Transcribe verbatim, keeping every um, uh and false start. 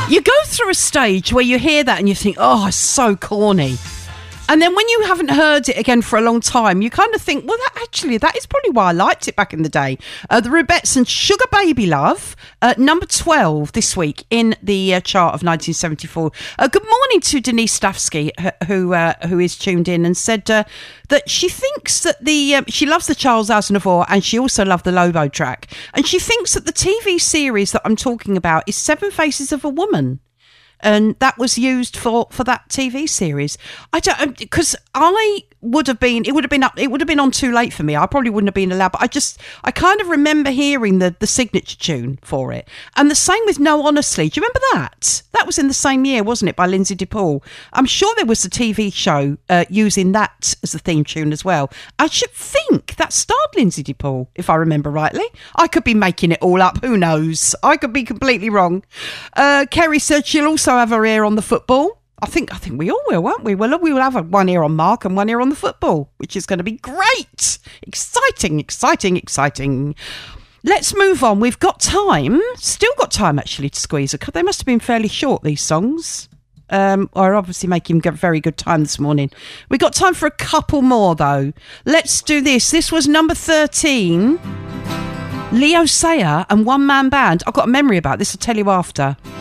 You go through a stage where you hear that and you think, oh, it's so corny. And then when you haven't heard it again for a long time, you kind of think, well, that actually, that is probably why I liked it back in the day. Uh, the Rubettes and Sugar Baby Love, uh, number twelve this week in the uh, chart of nineteen seventy-four. Uh, good morning to Denise Stavsky, who uh, who is tuned in and said uh, that she thinks that the, um, she loves the Charles Aznavour and she also loved the Lobo track. And she thinks that the T V series that I'm talking about is Seven Faces of a Woman. And that was used for, for that T V series. I don't, because I would have been, it would have been up, it would have been on too late for me. I probably wouldn't have been allowed, but I just, I kind of remember hearing the, the signature tune for it. And the same with No Honestly. Do you remember that? That was in the same year, wasn't it, by Lindsay DePaul? I'm sure there was a T V show uh, using that as the theme tune as well. I should think that starred Lindsay DePaul, if I remember rightly. I could be making it all up. Who knows? I could be completely wrong. Uh, Kerry said she'll also have her ear on the football. I think I think we all will, won't we? Well, we will have one ear on Mark and one ear on the football, which is going to be great. Exciting, exciting, exciting. Let's move on. We've got time. Still got time, actually, to squeeze a couple. They must have been fairly short, these songs. Um, or obviously making very good time this morning. We got time for a couple more, though. Let's do this. This was number thirteen. Leo Sayer and One Man Band. I've got a memory about this. I'll tell you after.